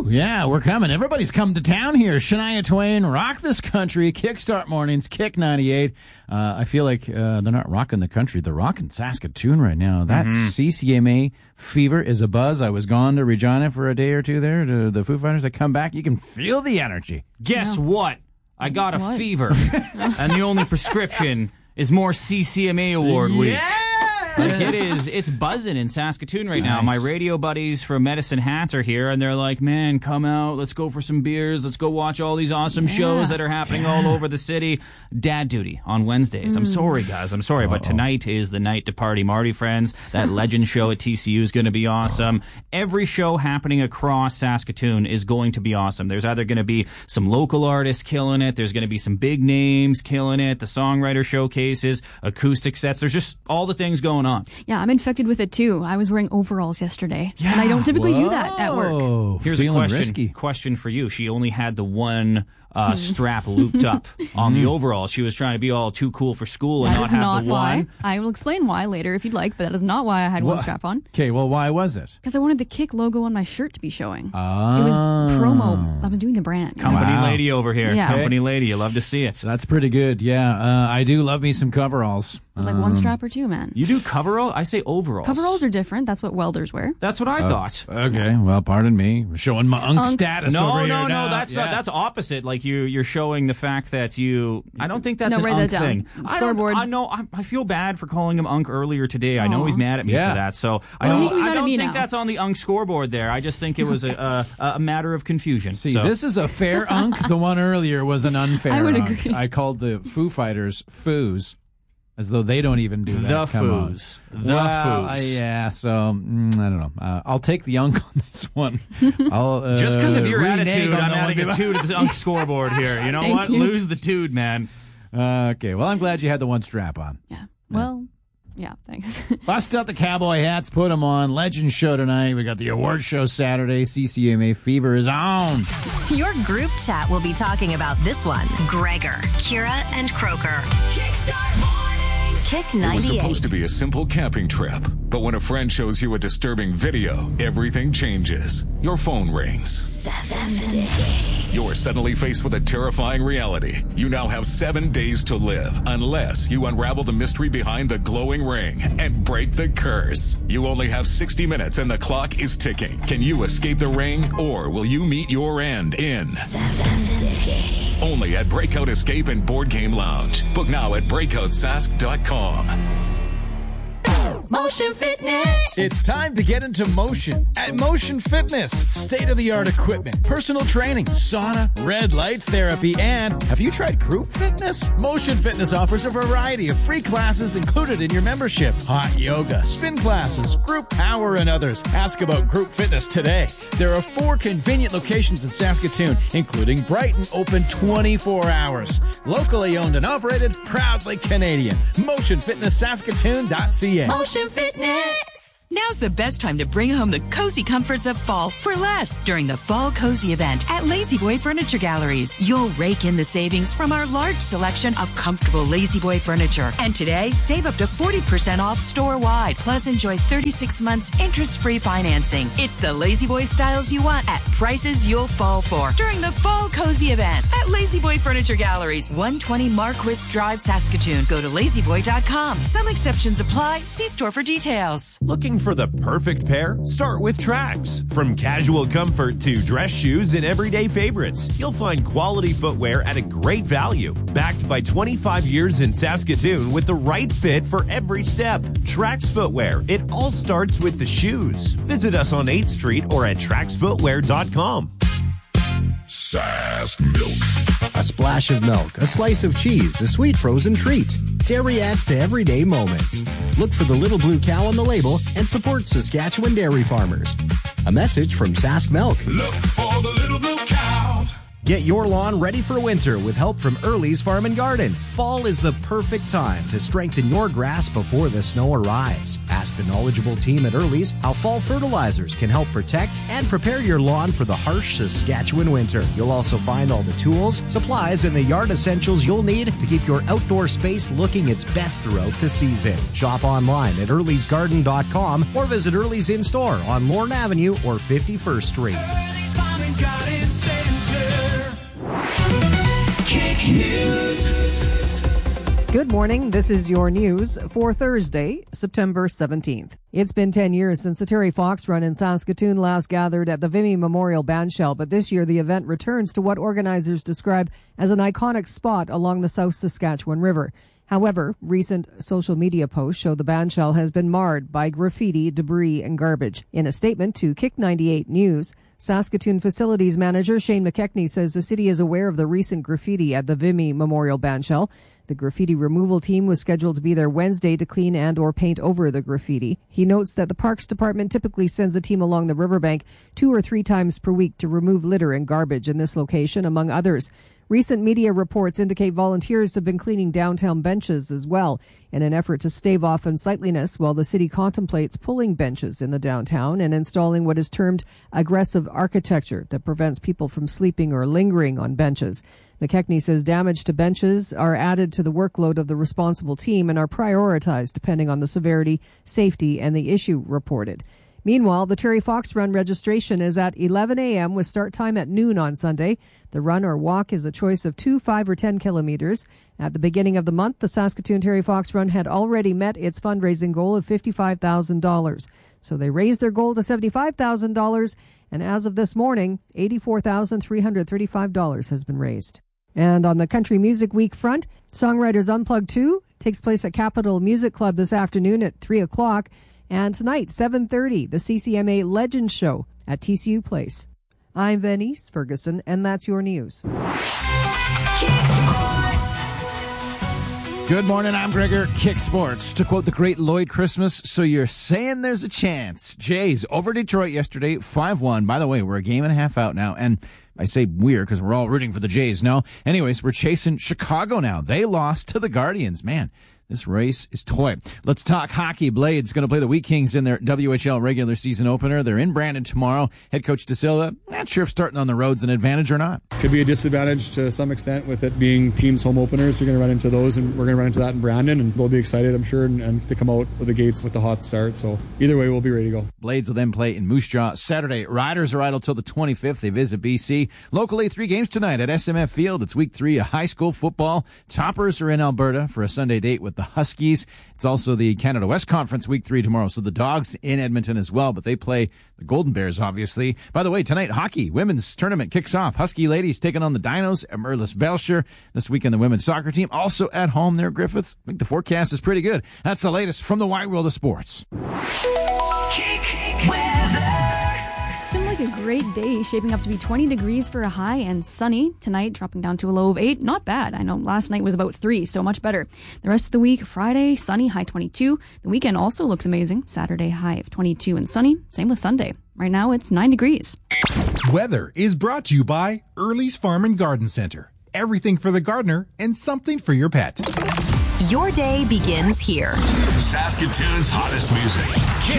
Yeah, we're coming. Everybody's come to town here. Shania Twain, Rock This Country, Kickstart Mornings, Kick 98. I feel like they're not rocking the country. They're rocking Saskatoon right now. That CCMA fever is a buzz. I was gone to Regina for a day or two there to the Foo Fighters. I come back, you can feel the energy. Guess what? I got a fever. And the only prescription is more CCMA award week. Like it's buzzing in Saskatoon right now. My radio buddies from Medicine Hats are here, and they're like, man, come out, let's go for some beers, let's go watch all these awesome shows that are happening all over the city. Dad duty on Wednesdays. I'm sorry, guys, I'm sorry, but tonight is the night to party. Marty Friends, that Legend show at TCU is going to be awesome. Every show happening across Saskatoon is going to be awesome. There's either going to be some local artists killing it, there's going to be some big names killing it, the songwriter showcases, acoustic sets, there's just all the things going on. Yeah, I'm infected with it too. I was wearing overalls yesterday, and I don't typically do that at work. Here's a question for you. She only had the one strap looped up on the overall. She was trying to be all too cool for school and not have the one. I will explain why later if you'd like, but that is not why I had one strap on. Okay, well, why was it? Because I wanted the Kick logo on my shirt to be showing. It was promo. I was doing the brand. Company lady over here. Yeah. Company lady. You love to see it. That's pretty good. Yeah, I do love me some coveralls. Like one strap or two, man. You do coverall? I say overalls. Coveralls are different. That's what welders wear. That's what I thought. Okay, well, pardon me. We're showing my unk status over here. No, that's not. That's opposite. Like you're showing the fact that you. I don't think that's an unk thing. Scoreboard. I feel bad for calling him unk earlier today. I know he's mad at me for that. So I don't think that's on the unk scoreboard there. I just think it was a matter of confusion. See, this is a fair unk. The one earlier was an unfair I would unk. agree. I called the Foo Fighters Foos. As though they don't even do that. The Foos. Yeah, so, I don't know. I'll take the unk on this one. Just because of your attitude, I'm adding a 2 to the unk scoreboard here. You know what? Lose the dude, man. Okay, well, I'm glad you had the one strap on. Yeah, well, yeah, thanks. Bust out the cowboy hats, put them on. Legend show tonight. We got the award show Saturday. CCMA Fever is on. Your group chat will be talking about this one. Gregor, Kira, and Croker. Kickstart Mornings. Kick 98. It was supposed to be a simple camping trip, but when a friend shows you a disturbing video, everything changes. Your phone rings. 7 days. You're suddenly faced with a terrifying reality. You now have 7 days to live, unless you unravel the mystery behind the glowing ring and break the curse. You only have 60 minutes and the clock is ticking. Can you escape the ring, or will you meet your end in 7 days? Only at Breakout Escape and Board Game Lounge. Book now at breakoutsask.com. Motion Fitness. It's time to get into motion at Motion Fitness. State-of-the-art equipment, personal training, sauna, red light therapy, and have you tried group fitness? Motion Fitness offers a variety of free classes included in your membership. Hot yoga, spin classes, group power, and others. Ask about group fitness today. There are 4 convenient locations in Saskatoon, including Brighton, open 24 hours. Locally owned and operated, proudly Canadian. MotionFitnessSaskatoon.ca. Motion Fitness. Now's the best time to bring home the cozy comforts of fall for less during the Fall Cozy event at La-Z-Boy Furniture Galleries. You'll rake in the savings from our large selection of comfortable La-Z-Boy furniture. And today, save up to 40% off store-wide. Plus, enjoy 36 months interest-free financing. It's the La-Z-Boy styles you want at prices you'll fall for during the Fall Cozy event at La-Z-Boy Furniture Galleries, 120 Marquis Drive, Saskatoon. Go to lazyboy.com. Some exceptions apply. See store for details. Looking for the perfect pair? Start with Trax. From casual comfort to dress shoes and everyday favorites, you'll find quality footwear at a great value. Backed by 25 years in Saskatoon with the right fit for every step. Trax Footwear. It all starts with the shoes. Visit us on 8th Street or at traxfootwear.com. Sask Milk. A splash of milk, a slice of cheese, a sweet frozen treat. Dairy adds to everyday moments. Look for the little blue cow on the label and support Saskatchewan dairy farmers. A message from Sask Milk. Look for the little blue cow. Get your lawn ready for winter with help from Early's Farm and Garden. Fall is the perfect time to strengthen your grass before the snow arrives. Ask the knowledgeable team at Early's how fall fertilizers can help protect and prepare your lawn for the harsh Saskatchewan winter. You'll also find all the tools, supplies, and the yard essentials you'll need to keep your outdoor space looking its best throughout the season. Shop online at earlysgarden.com or visit Early's in-store on Lorne Avenue or 51st Street. Early's Farm and Garden Center. Kick News. Good morning. This is your news for Thursday, September 17th. It's been 10 years since the Terry Fox Run in Saskatoon last gathered at the Vimy Memorial Bandshell, but this year the event returns to what organizers describe as an iconic spot along the South Saskatchewan River. However, recent social media posts show the bandshell has been marred by graffiti, debris, and garbage. In a statement to Kick 98 News, Saskatoon Facilities Manager Shane McKechnie says the city is aware of the recent graffiti at the Vimy Memorial Bandshell. The graffiti removal team was scheduled to be there Wednesday to clean and or paint over the graffiti. He notes that the Parks Department typically sends a team along the riverbank 2 or 3 times per week to remove litter and garbage in this location, among others. Recent media reports indicate volunteers have been cleaning downtown benches as well in an effort to stave off unsightliness while the city contemplates pulling benches in the downtown and installing what is termed aggressive architecture that prevents people from sleeping or lingering on benches. McKechnie says damage to benches are added to the workload of the responsible team and are prioritized depending on the severity, safety, and the issue reported. Meanwhile, the Terry Fox Run registration is at 11 a.m. with start time at noon on Sunday. The run or walk is a choice of 2, 5, or 10 kilometers. At the beginning of the month, the Saskatoon Terry Fox Run had already met its fundraising goal of $55,000. So they raised their goal to $75,000, and as of this morning, $84,335 has been raised. And on the Country Music Week front, Songwriters Unplugged 2 takes place at Capitol Music Club this afternoon at 3 o'clock. And tonight, 7:30, the CCMA Legends Show at TCU Place. I'm Venice Ferguson, and that's your news. Good morning, I'm Gregor. Kick Sports. To quote the great Lloyd Christmas, so you're saying there's a chance. Jays over Detroit yesterday, 5-1. By the way, we're a game and a half out now, and I say we're because we're all rooting for the Jays. No. Anyways, we're chasing Chicago now. They lost to the Guardians. Man, this race is toy. Let's talk hockey. Blades going to play the Wheat Kings in their WHL regular season opener. They're in Brandon tomorrow. Head coach De Silva, not sure if starting on the road's an advantage or not. Could be a disadvantage to some extent with it being teams' home openers. You're going to run into those, and we're going to run into that in Brandon, and they'll be excited, I'm sure, and to come out of the gates with the hot start. So either way, we'll be ready to go. Blades will then play in Moose Jaw Saturday. Riders are idle till the 25th. They visit BC. Locally, 3 games tonight at SMF Field. It's week 3 of high school football. Toppers are in Alberta for a Sunday date with the Huskies. It's also the Canada West Conference week 3 tomorrow. So the Dogs in Edmonton as well, but they play the Golden Bears, obviously. By the way, tonight, hockey, women's tournament kicks off. Husky ladies taking on the Dinos at Merlis Belcher. This weekend, the women's soccer team also at home there, Griffiths. I think the forecast is pretty good. That's the latest from the wide world of sports. A great day, shaping up to be 20 degrees for a high and sunny. Tonight, dropping down to a low of 8. Not bad. I know last night was about 3, so much better. The rest of the week, Friday, sunny, high 22. The weekend also looks amazing. Saturday, high of 22 and sunny. Same with Sunday. Right now, it's 9 degrees. Weather is brought to you by Early's Farm and Garden Center. Everything for the gardener and something for your pet. Your day begins here. Saskatoon's hottest music.